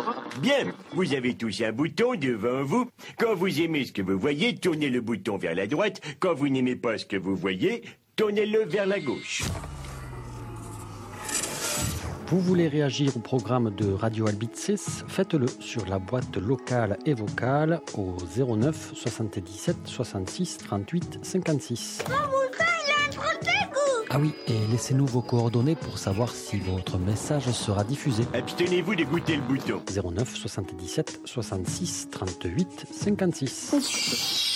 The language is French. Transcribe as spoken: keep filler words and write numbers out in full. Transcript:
Bien, vous avez tous un bouton devant vous. Quand vous aimez ce que vous voyez, tournez le bouton vers la droite. Quand vous n'aimez pas ce que vous voyez, tournez-le vers la gauche. Vous voulez réagir au programme de Radio Albices? Faites-le sur la boîte locale et vocale au zéro neuf soixante-dix-sept soixante-six trente-huit cinquante-six. Ah oui, et laissez-nous vos coordonnées pour savoir si votre message sera diffusé. Abstenez-vous de goûter le bouton. zéro neuf soixante-dix-sept soixante-six trente-huit cinquante-six.